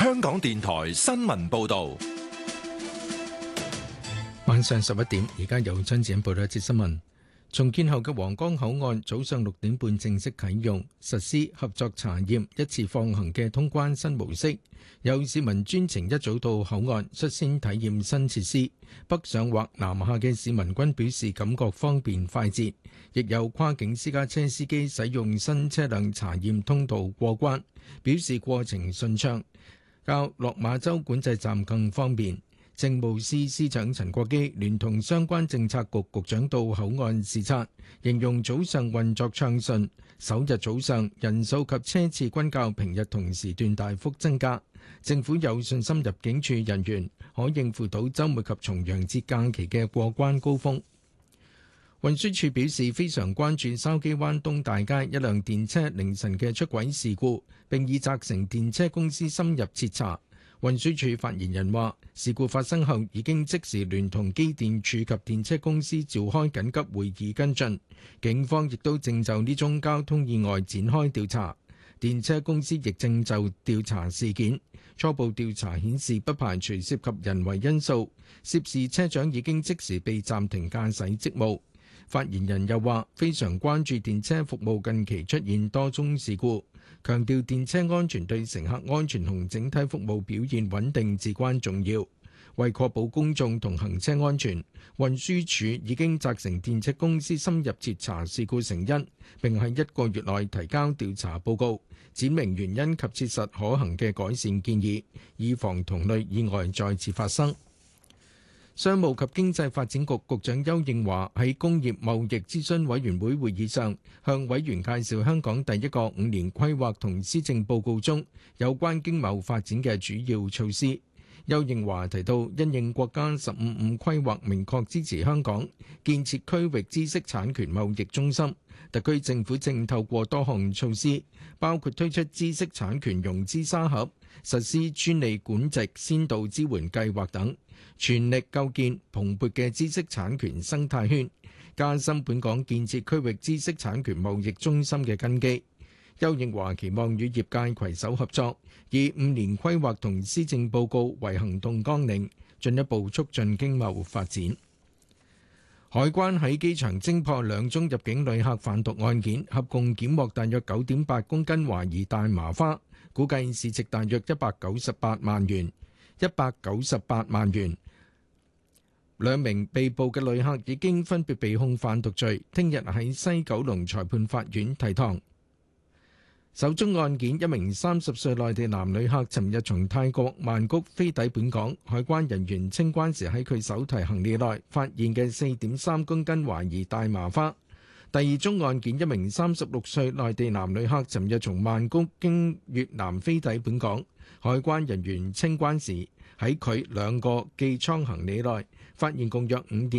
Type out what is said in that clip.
香港電台新聞報道。 晚上11點，而家由張子欣報道一節新聞。重建後嘅皇崗口岸早上6點半正式啟用，實施合作查驗、一次放行嘅通關新模式。有市民專程一早到口岸率先體驗新設施，北上或南下嘅市民均表示感覺方便快捷。亦有跨境私家車司機使用新車輛查驗通道過關，表示過程順暢，較落馬洲管制站更方便。政務司司長陳國基聯同相關政策局局長到口岸視察，形容早上運作暢順，首日早上人數及車次均較平日同時段大幅增加。政府有信心入境處人員可應付到週末及重陽節假期嘅過關高峰。運輸署表示非常關注筲箕灣東大街一輛電車凌晨嘅出軌事故，並已責成電車公司深入徹查。運輸署發言人話，事故發生後已經即時聯同機電署及電車公司召開緊急會議跟進，警方亦都正就呢宗交通意外展開調查，電車公司亦正就調查事件。初步調查顯示不排除涉及人為因素，涉事車長已經即時被暫停駕駛職務。發言人又話，非常關注電車服務近期出現多宗事故，強調電車安全對乘客安全同整體服務表現穩定至關重要。為確保公眾同行車安全，運輸署已經責成電車公司深入徹查事故成因，並喺1個月內提交調查報告，闡明原因及切實可行嘅改善建議，以防同類意外再次發生。商務及經濟發展局局長邱應華喺工業貿易諮詢委員會會議上，向委員介紹香港第一個5年規劃同施政報告中有關經貿發展嘅主要措施。邱應華提到，因應國家15-5規劃明確支持香港建設區域知識產權貿易中心，特區政府正透過多項措施，包括推出知識產權融資沙盒、實施專利管制先導支援計劃等，全力構建蓬勃嘅知識產權生態圈，加深本港建設區域知識產權貿易中心嘅根基。邱應華期望與業界攜手合作，以5年規劃同施政報告為行動綱領，進一步促進經貿發展。海關喺機場偵破2宗入境旅客販毒案件，合共檢獲大約9.8公斤懷疑大麻花，估計市值大約198萬元。2名被捕嘅旅客已經分別被控販毒罪，聽日喺西九龍裁判法院提堂。首宗案件，一名30歲內地男旅客尋日從泰國曼谷飛抵本港，海關人員清關時喺佢手提行李內發現嘅4.3公斤懷疑大麻花。第二宗案件，一名36歲內地男旅客尋日從曼谷經越南飛抵本港，海關人員清關時喺佢2個寄艙行李內發現共約5